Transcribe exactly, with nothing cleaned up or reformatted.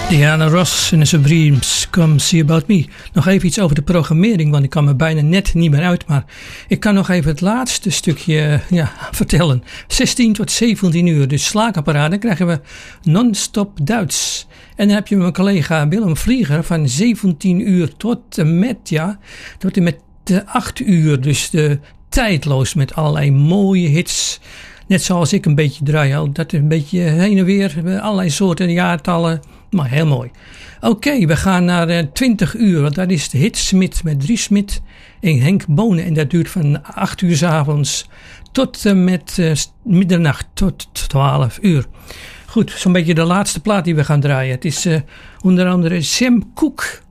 Diana Ross en zijn Dreams Come See About Me. Nog even iets over de programmering, want ik kan me bijna net niet meer uit. Maar ik kan nog even het laatste stukje ja, vertellen. zestien tot zeventien uur, dus slaakapparaat. Dan krijgen we non-stop Duits. En dan heb je mijn collega Willem Vlieger van zeventien uur tot en met, ja, tot en met acht uur. Dus de tijdloos met allerlei mooie hits. Net zoals ik een beetje draai, al dat een beetje heen en weer, allerlei soorten jaartallen, maar heel mooi. Oké, okay, we gaan naar uh, twintig uur, want dat is de Hitsmith met Dries Smit en Henk Bonen. En dat duurt van acht uur 's avonds tot uh, met uh, middernacht tot twaalf uur. Goed, zo'n beetje de laatste plaat die we gaan draaien. Het is uh, onder andere Sam Cooke